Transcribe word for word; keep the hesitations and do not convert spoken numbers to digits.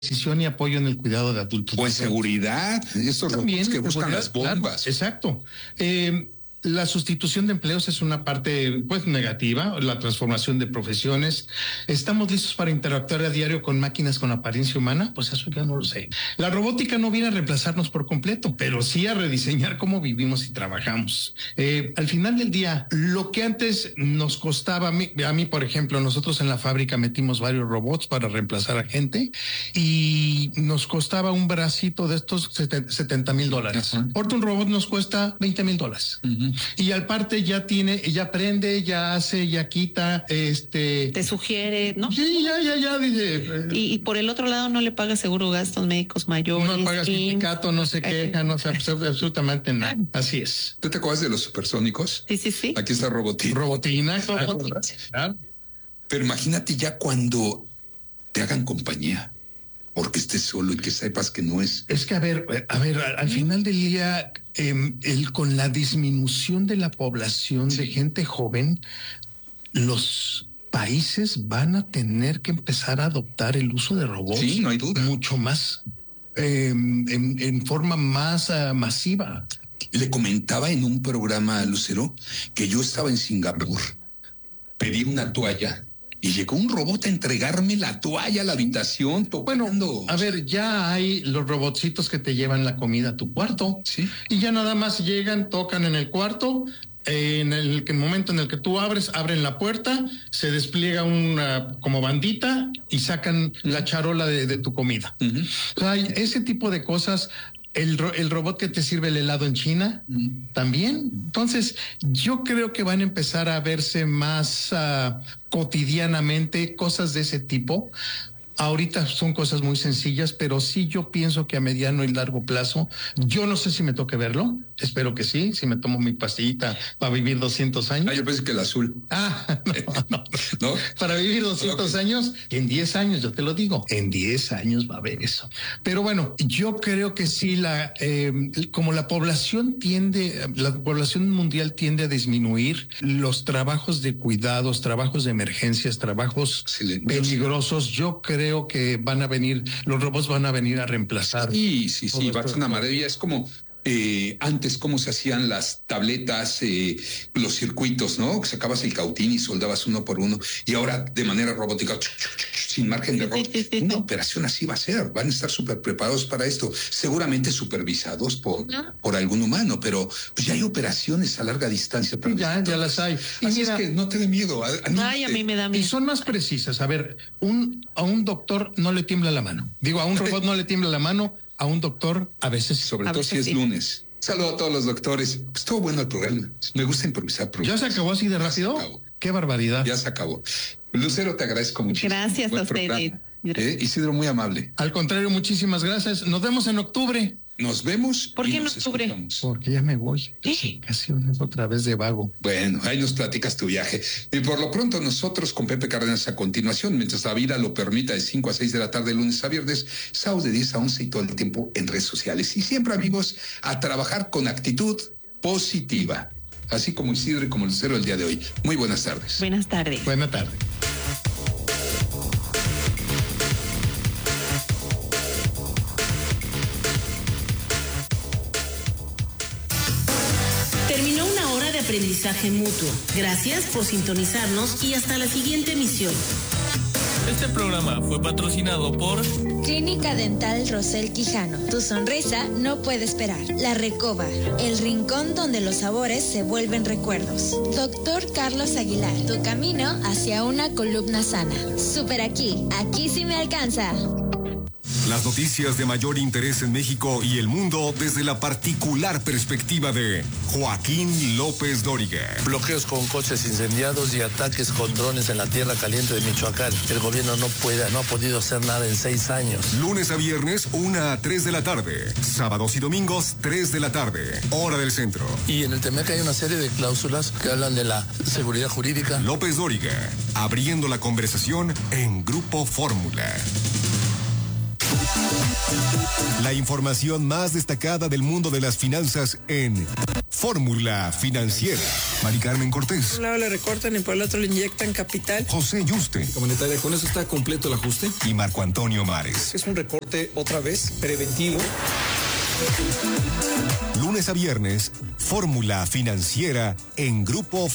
decisión y apoyo en el cuidado de adultos. O en seguridad, estos robots que buscan seguridad, las bombas. Claro, exacto. Eh, La sustitución de empleos es una parte pues negativa, la transformación de profesiones. ¿Estamos listos para interactuar a diario con máquinas con apariencia humana? Pues eso ya no lo sé. La robótica no viene a reemplazarnos por completo, pero sí a rediseñar cómo vivimos y trabajamos. Eh, al final del día, lo que antes nos costaba, a mí, a mí, por ejemplo, nosotros en la fábrica metimos varios robots para reemplazar a gente y nos costaba un bracito de estos setenta mil dólares. Ahorita un robot nos cuesta veinte mil dólares. Uh-huh. Y al parte ya tiene, ya aprende, ya hace, ya quita, este... Te sugiere, ¿no? Sí, ya, ya, ya, dice... Y, y por el otro lado no le paga seguro gastos médicos mayores. No paga sindicato, no se queja, no sabe absolutamente nada. Así es. ¿Tú te acuerdas de los supersónicos? Sí, sí, sí. Aquí está Robotina. Robotina. Claro. Claro. Pero imagínate ya cuando te hagan compañía, porque estés solo y que sepas que no es... Es que, a ver, a ver, al final del día, eh, el, con la disminución de la población de gente joven, los países van a tener que empezar a adoptar el uso de robots. Sí, no hay duda. Mucho más, eh, en, en forma más uh, masiva. Le comentaba en un programa a Lucero que yo estaba en Singapur, pedí una toalla y llegó un robot a entregarme la toalla a la habitación. Tocando. Bueno, a ver, ya hay los robotcitos que te llevan la comida a tu cuarto. Sí. Y ya nada más llegan, tocan en el cuarto. Eh, en el, el momento en el que tú abres, abren la puerta, se despliega una como bandita y sacan uh-huh. la charola de, de tu comida. Uh-huh. O sea, ese tipo de cosas. El, el robot que te sirve el helado en China, mm. también. Entonces, yo creo que van a empezar a verse más uh, cotidianamente cosas de ese tipo. Ahorita son cosas muy sencillas, pero sí yo pienso que a mediano y largo plazo, yo no sé si me toque verlo, espero que sí, si me tomo mi pastillita para vivir doscientos años. Ah, yo pensé que el azul. Ah, no, no. ¿No? Para vivir doscientos okay. años, en diez años, yo te lo digo, en diez años va a haber eso. Pero bueno, yo creo que sí, la eh, como la población tiende, la población mundial tiende a disminuir, los trabajos de cuidados, trabajos de emergencias, trabajos Excelente. peligrosos, yo creo Creo que van a venir, los robots van a venir a reemplazar. Sí, sí, sí, va a ser una maravilla. Es como eh, antes, cómo se hacían las tabletas, eh, los circuitos, ¿no? Que sacabas el cautín y soldabas uno por uno. Y ahora, de manera robótica, sin margen de error. Una operación así va a ser. Van a estar súper preparados para esto. Seguramente supervisados por, ¿no? por algún humano, pero pues ya hay operaciones a larga distancia. Sí, ya, ya las hay. Y así mira, es que no te dé miedo. A, a Ay, a mí me da miedo. Y son más precisas. A ver, un, a un doctor no le tiembla la mano. Digo, a un robot no le tiembla la mano. A un doctor, a veces. Sobre a todo veces si es sí. lunes. Saludo a todos los doctores. Pues estuvo bueno el programa. Me gusta improvisar programas. ¿Ya se acabó así de rápido? Qué barbaridad. Ya se acabó. Lucero, te agradezco muchísimo. Gracias Buen a ustedes. ¿Eh? Isidro, muy amable. Al contrario, muchísimas gracias. Nos vemos en octubre. Nos vemos. ¿Por qué en octubre? Escuchamos. Porque ya me voy. ¿Eh? Casi una otra vez de vago. Bueno, ahí nos platicas tu viaje. Y por lo pronto nosotros con Pepe Cárdenas a continuación, mientras la vida lo permita, de cinco a seis de la tarde, lunes a viernes, sábados de diez a once y todo el tiempo en redes sociales. Y siempre, amigos, a trabajar con actitud positiva. Así como Isidro y como Lucero el día de hoy. Muy buenas tardes. Buenas tardes. Buenas tardes. Terminó una hora de aprendizaje mutuo. Gracias por sintonizarnos y hasta la siguiente emisión. Este programa fue patrocinado por Clínica Dental Rosel Quijano. Tu sonrisa no puede esperar. La Recoba, el rincón donde los sabores se vuelven recuerdos. Doctor Carlos Aguilar, tu camino hacia una columna sana. Super aquí, aquí sí me alcanza. Las noticias de mayor interés en México y el mundo desde la particular perspectiva de Joaquín López Dóriga. Bloqueos con coches incendiados y ataques con drones en la tierra caliente de Michoacán. El gobierno no puede, no ha podido hacer nada en seis años. Lunes a viernes, una a tres de la tarde. Sábados y domingos, tres de la tarde. Hora del centro. Y en el T M E C hay una serie de cláusulas que hablan de la seguridad jurídica. López Dóriga, abriendo la conversación en Grupo Fórmula. La información más destacada del mundo de las finanzas en Fórmula Financiera. Mari Carmen Cortés. Por un lado le recortan y por el otro le inyectan capital. José Yuste. Comunitaria, ¿con eso está completo el ajuste? Y Marco Antonio Mares. Es un recorte otra vez preventivo. Lunes a viernes, Fórmula Financiera en Grupo